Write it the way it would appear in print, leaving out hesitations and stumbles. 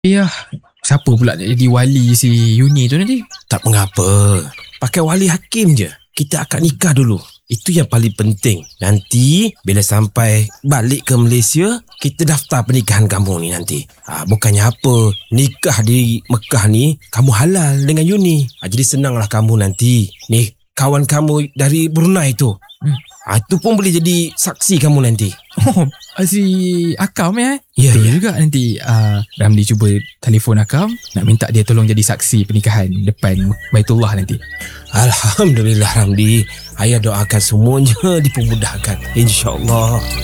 Ya, siapa pula nak jadi wali si Yuni tu nanti? Tak mengapa. Pakai wali hakim je. Kita akad nikah dulu. Itu yang paling penting. Nanti bila sampai balik ke Malaysia, kita daftar pernikahan kamu ni nanti. Bukannya apa, nikah di Mekah ni kamu halal dengan Yuni. Jadi senanglah kamu nanti. Ni kawan kamu dari Brunei tu. Itu pun boleh jadi saksi kamu nanti. Oh, si Akam Ya, Betul ya. juga nanti Ramli cuba telefon Akam, nak minta dia tolong jadi saksi pernikahan depan Baitullah nanti. Alhamdulillah Ramli. Ayah doakan semuanya dipermudahkan, InsyaAllah.